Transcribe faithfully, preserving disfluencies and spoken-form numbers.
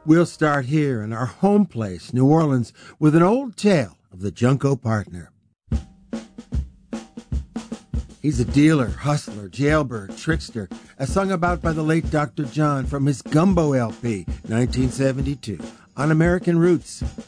We'll start here in our home place, New Orleans, with an old tale of the Junco Partner. He's a dealer, hustler, jailbird, trickster, as sung about by the late Doctor John from his Gumbo L P, nineteen seventy-two, on American Roots.